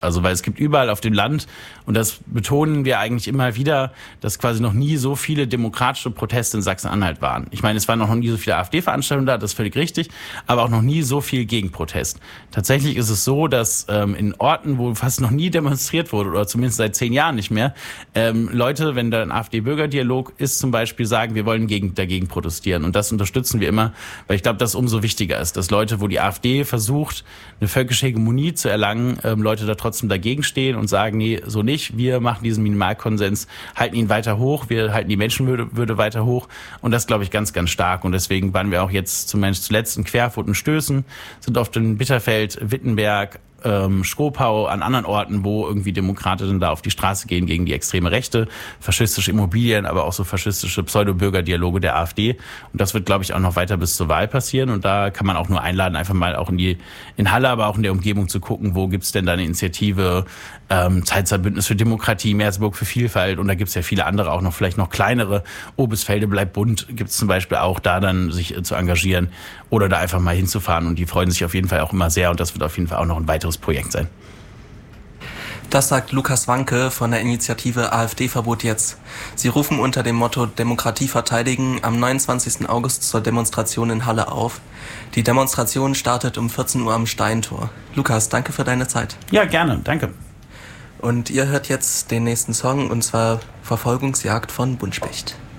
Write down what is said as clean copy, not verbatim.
Also weil es gibt überall auf dem Land, und das betonen wir eigentlich immer wieder, dass quasi noch nie so viele demokratische Proteste in Sachsen-Anhalt waren. Ich meine, es waren noch nie so viele AfD-Veranstaltungen da, das ist völlig richtig, aber auch noch nie so viel Gegenprotest. Tatsächlich ist es so, dass in Orten, wo fast noch nie demonstriert wurde, oder zumindest seit 10 Jahren nicht mehr, Leute, wenn da ein AfD-Bürgerdialog ist zum Beispiel, sagen, wir wollen dagegen protestieren. Und das unterstützen wir immer, weil ich glaube, dass umso wichtiger ist, dass Leute, wo die AfD versucht, eine völkische Hegemonie zu erlangen, Leute da trotzdem dagegen stehen und sagen, nee, so nicht. Wir machen diesen Minimalkonsens, halten ihn weiter hoch, wir halten die Menschenwürde weiter hoch. Und das glaube ich ganz, ganz stark. Und deswegen waren wir auch jetzt zumindest zuletzt in Querfurt und Stößen, sind auf dem Bitterfeld, Wittenberg, Schkopau, an anderen Orten, wo irgendwie Demokratinnen da auf die Straße gehen gegen die extreme Rechte, faschistische Immobilien, aber auch so faschistische Pseudo-Bürgerdialoge der AfD. Und das wird, glaube ich, auch noch weiter bis zur Wahl passieren. Und da kann man auch nur einladen, einfach mal auch in Halle, aber auch in der Umgebung zu gucken, wo gibt's denn da eine Initiative, Zeitzeitbündnis für Demokratie, Meersburg für Vielfalt. Und da gibt's ja viele andere auch noch, vielleicht noch kleinere. Oebisfelde bleibt bunt, gibt's zum Beispiel auch, da dann sich zu engagieren oder da einfach mal hinzufahren. Und die freuen sich auf jeden Fall auch immer sehr. Und das wird auf jeden Fall auch noch ein weiteres Projekt sein. Das sagt Lukas Wanke von der Initiative AfD-Verbot jetzt. Sie rufen unter dem Motto Demokratie verteidigen am 29. August zur Demonstration in Halle auf. Die Demonstration startet um 14 Uhr am Steintor. Lukas, danke für deine Zeit. Ja, gerne, danke. Und ihr hört jetzt den nächsten Song, und zwar Verfolgungsjagd von Buntspecht.